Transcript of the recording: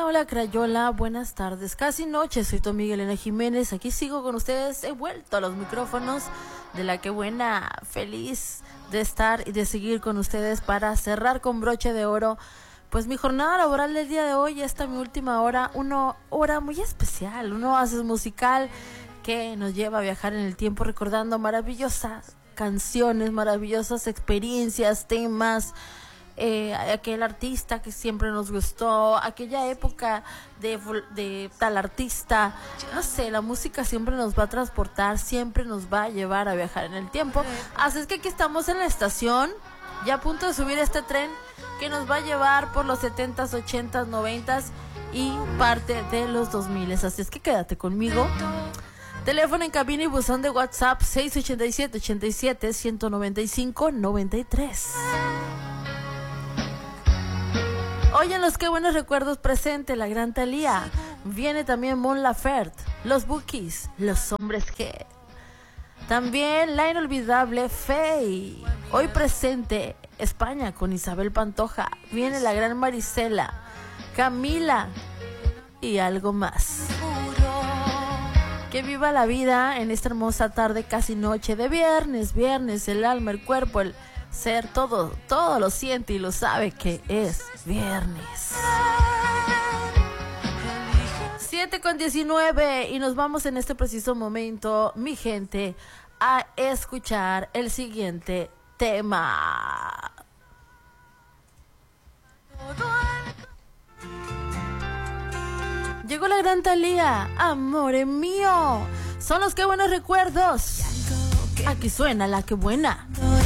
Hola Crayola, buenas tardes, casi noche, soy tu amiga Elena Jiménez, aquí sigo con ustedes, he vuelto a los micrófonos de La Que Buena, feliz de estar y de seguir con ustedes para cerrar con broche de oro, pues mi jornada laboral del día de hoy, esta mi última hora, una hora muy especial, un oasis musical que nos lleva a viajar en el tiempo recordando maravillosas canciones, maravillosas experiencias, temas, aquel artista que siempre nos gustó, aquella época de tal artista, no sé, la música siempre nos va a transportar, siempre nos va a llevar a viajar en el tiempo, así es que aquí estamos en la estación, ya a punto de subir este tren que nos va a llevar por los 70s, 80s, 90s y parte de los 2000s, así es que quédate conmigo. Teléfono en cabina y buzón de WhatsApp 687-87-195-93. Hoy en los Qué Buenos Recuerdos presente la gran Thalía. Viene también Mon Laferte, los Bookies, los Hombres G. También la inolvidable Faye. Hoy presente España con Isabel Pantoja. Viene la gran Marisela, Camila y algo más. Que viva la vida en esta hermosa tarde, casi noche de viernes. Viernes, el alma, el cuerpo, el ser, todo lo siente y lo sabe que es viernes. 7:19 y nos vamos en este preciso momento, mi gente, a escuchar el siguiente tema. Llegó la gran Thalía, amore mío. Son los Qué Buenos Recuerdos. Aquí suena La Que Buena.